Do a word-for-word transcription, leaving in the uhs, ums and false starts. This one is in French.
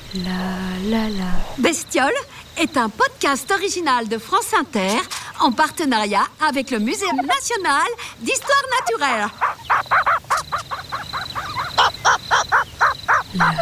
La la la. Bestiole est un podcast original de France Inter en partenariat avec le Muséum national d'histoire naturelle. La